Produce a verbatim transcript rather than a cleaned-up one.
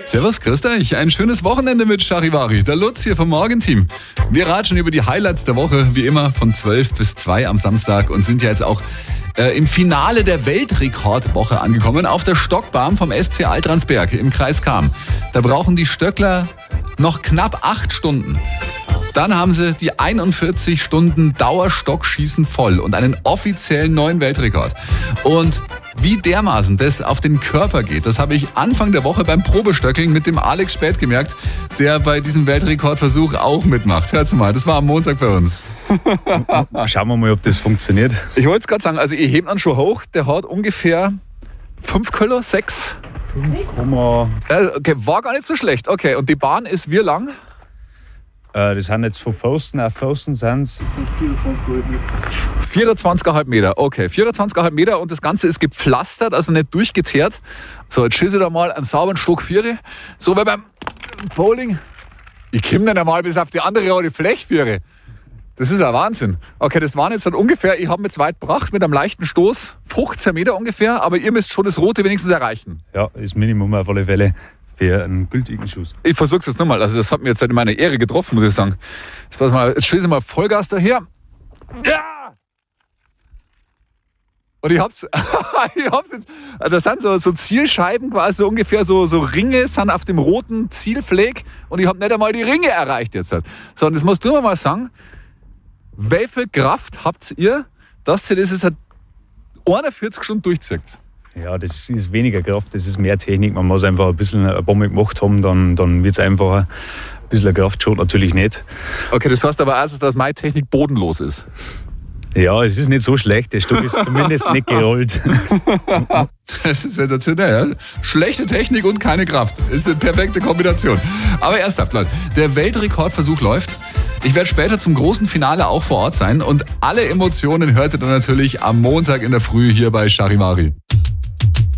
Servus, grüßt euch. Ein schönes Wochenende mit Charivari. Der Lutz hier vom Morgenteam. Wir ratschen über die Highlights der Woche, wie immer von zwölf bis zwei am Samstag und sind ja jetzt auch äh, im Finale der Weltrekordwoche angekommen auf der Stockbahn vom S C Altransberg im Kreis Cham. Da brauchen die Stöckler noch knapp acht Stunden. Dann haben sie die einundvierzig Stunden Dauerstockschießen voll und einen offiziellen neuen Weltrekord. Und wie dermaßen das auf den Körper geht, das habe ich Anfang der Woche beim Probestöckeln mit dem Alex Spät gemerkt, der bei diesem Weltrekordversuch auch mitmacht. Hört's mal, das war am Montag bei uns. Schauen wir mal, ob das funktioniert. Ich wollte es gerade sagen, also ich hebe ihn schon hoch, der hat ungefähr fünf Kilo, sechs. Okay, war gar nicht so schlecht. Okay, und die Bahn ist wie lang? Das sind jetzt von Pfosten auf Pfosten sind es vierundzwanzig Komma fünf Meter. Okay, vierundzwanzig Komma fünf Meter und das Ganze ist gepflastert, also nicht durchgeteert. So, jetzt schieße ich da mal einen sauberen Stock Viere. So wie beim Bowling. Ich komme dann einmal bis auf die andere rote Fläche Viere. Das ist ja Wahnsinn. Okay, das waren jetzt dann ungefähr, ich habe mir jetzt weit gebracht mit einem leichten Stoß, fünfzehn Meter ungefähr, aber ihr müsst schon das Rote wenigstens erreichen. Ja, das Minimum auf alle Fälle für einen gültigen Schuss. Ich versuch's jetzt nochmal, also das hat mir jetzt in meiner Ehre getroffen, muss ich sagen. Jetzt, pass mal, jetzt schieße ich mal Vollgas daher. Ja! Und ich hab's, ich hab's jetzt, das sind so, so Zielscheiben quasi, so ungefähr so, so Ringe sind auf dem roten Zielfleck und ich habe nicht einmal die Ringe erreicht jetzt. So, und jetzt musst du mir mal sagen, wie viel Kraft habt ihr, dass ihr das jetzt einundvierzig Stunden durchzieht? Ja, das ist weniger Kraft, das ist mehr Technik. Man muss einfach ein bisschen eine Bombe gemacht haben, dann, dann wird es einfacher. Ein bisschen Kraft schaut natürlich nicht. Okay, das heißt aber auch, dass meine Technik bodenlos ist. Ja, es ist nicht so schlecht, der Stück ist zumindest nicht gerollt. Das ist sensationell. Schlechte Technik und keine Kraft. Ist eine perfekte Kombination. Aber ernsthaft, Leute, der Weltrekordversuch läuft. Ich werde später zum großen Finale auch vor Ort sein und alle Emotionen hört ihr dann natürlich am Montag in der Früh hier bei Charivari.